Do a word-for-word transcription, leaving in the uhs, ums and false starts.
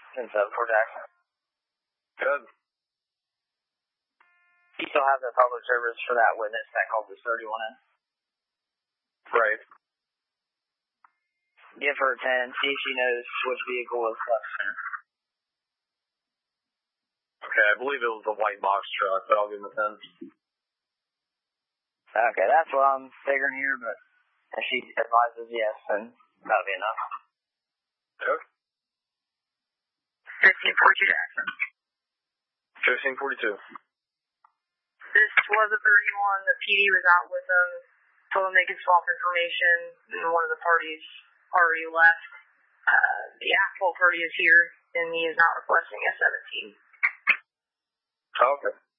ten seven for Jackson. Good. You still have the public service for that witness that called this thirty-one in? Right. Give her a ten, see if she knows which vehicle was left center. Okay, I believe it was the white box truck, but I'll give him a ten. Okay, that's what I'm figuring here, but if she advises yes, then that'll be enough. Okay. fifteen forty-two Jackson. fifteen forty-two. This was a thirty-one. The P D was out with them. Told them they could swap information, and one of the parties already left. Uh, the actual party is here, and he is not requesting a seventeen. Okay.